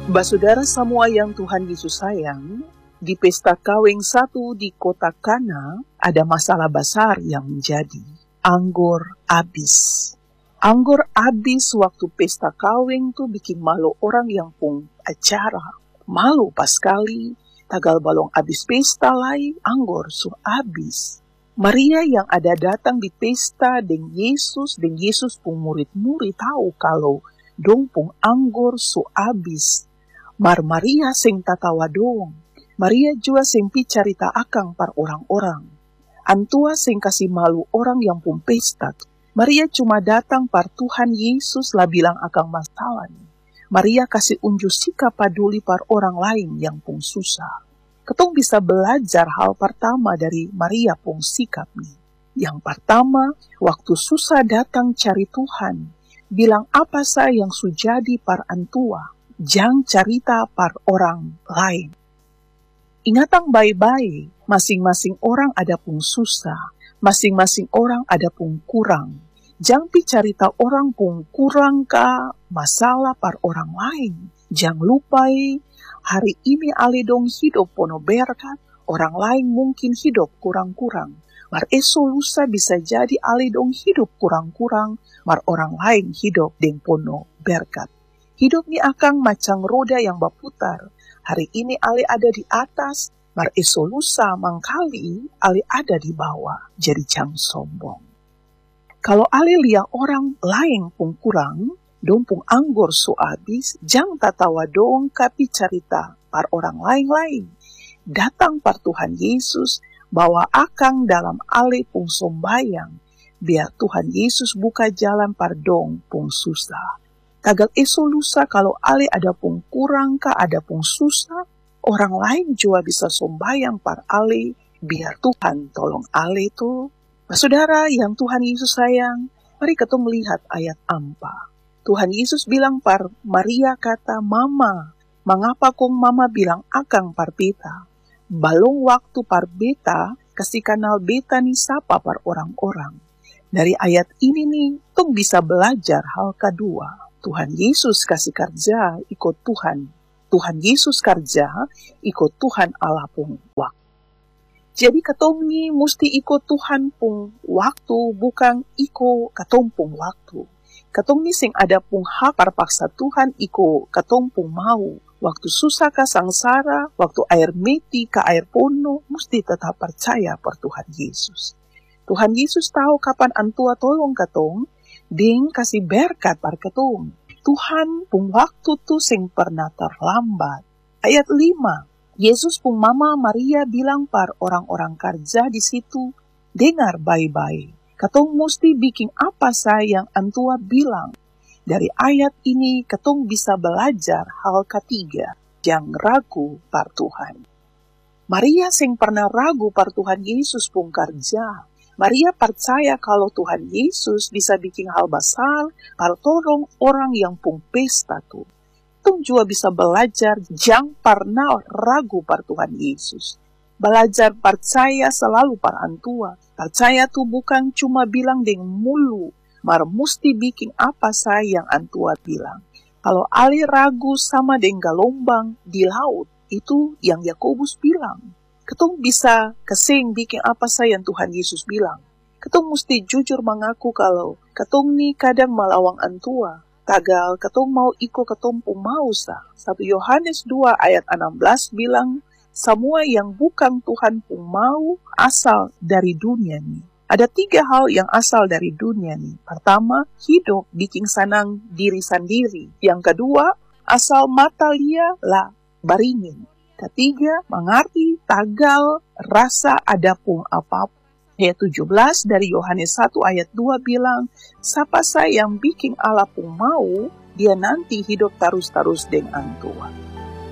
Basudara semua yang Tuhan Yesus sayang, di pesta kawin satu di kota Kana, ada masalah besar yang menjadi. Anggur habis. Anggur habis waktu pesta kawin tuh bikin malu orang yang pun acara. Malu pas sekali, tagal balong habis pesta lain, anggur su habis. Maria yang ada datang di pesta dengan Yesus pun murid-murid tahu kalau dong pun anggur su habis. Maria sing tatawa dong. Maria juga sing pi carita akang par orang-orang. Antua sing kasih malu orang yang pun pesta. Maria cuma datang par Tuhan Yesus lah bilang akang masalah nih. Maria kasih unjuk sikap peduli par orang lain yang pun susah. Ketong bisa belajar hal pertama dari Maria pun sikap nih. Yang pertama, waktu susah datang cari Tuhan, bilang apa saja yang sujadi par antua. Jangan cerita par orang lain. Ingatang baik-baik, masing-masing orang ada pun susah, masing-masing orang ada pun kurang. Jangan cerita orang pun kurang ka masalah par orang lain. Jangan lupai, hari ini ale dong hidup pono berkat, orang lain mungkin hidup kurang-kurang. Mar lusa bisa jadi ale dong hidup kurang-kurang, mar orang lain hidup deng pono berkat. Hidup ini akan macam roda yang berputar. Hari ini ale ada di atas, mar lusa mangkali ale ada di bawah. Jadi jangan sombong. Kalau ale lihat orang lain pun kurang, dong pun anggur su habis, jangan tatawa dong kapi cerita par orang lain-lain. Datang par Tuhan Yesus, bawa akang dalam ale pun sombayang, biar Tuhan Yesus buka jalan par dong pun susah. Tagal lusa kalau ale ada pun kurang ka ada pun susah, orang lain juga bisa sombayang par ale, biar Tuhan tolong ale tuh. Saudara yang Tuhan Yesus sayang, mari kita melihat ayat 4. Tuhan Yesus bilang par Maria kata, Mama, mengapa kong Mama bilang akang par beta? Balong waktu par beta, kasih kanal beta nih sapa par orang-orang. Dari ayat ini nih, tong bisa belajar hal kedua. Tuhan Yesus kasih kerja ikut Tuhan. Tuhan Yesus kerja ikut Tuhan Allah pun waktu. Jadi katong ni mesti ikut Tuhan pun waktu, bukan ikut katong pun waktu. Katong ni sing ada pun hak paksa Tuhan ikut katong pun mau. Waktu susah ka sangsara, waktu air mati ka air pono, mesti tetap percaya per Tuhan Yesus. Tuhan Yesus tahu kapan antua tolong katong, ding kasih berkat par katong. Tuhan pun waktu tu sing pernah terlambat. Ayat 5. Yesus pun Mama Maria bilang par orang-orang kerja di situ, dengar baik-baik. Katong mesti bikin apa saya yang antua bilang. Dari ayat ini katong bisa belajar hal ketiga, jangan ragu par Tuhan. Maria sing pernah ragu par Tuhan Yesus pun kerja. Maria percaya kalau Tuhan Yesus bisa bikin hal besar, par tolong orang yang pun pesta tuh. Tung juga bisa belajar, jangan pernah ragu par Tuhan Yesus. Belajar percaya selalu par antua. Percaya tuh bukan cuma bilang dengan mulu, mar mesti bikin apa saya yang antua bilang. Kalau ale ragu sama dengan gelombang di laut, itu yang Yakobus bilang. Ketong bisa kesing bikin apa saya yang Tuhan Yesus bilang. Ketong mesti jujur mengaku kalau ketong ni kadang melawang antua. Tagal ketong mau ikut ketong pun mau sah. 1 Yohanes 2 ayat 16 bilang, semua yang bukan Tuhan pun mau asal dari dunia ni. Ada 3 hal yang asal dari dunia ni. Pertama, hidup bikin senang diri sendiri. Yang kedua, asal mata lia lah baringin. Ketiga, mengerti tagal rasa ada pun apapun. Ayat 17 dari Yohanes 1 ayat 2 bilang, siapa saya yang bikin Allah pun mau, dia nanti hidup terus-terus dengan Tuhan.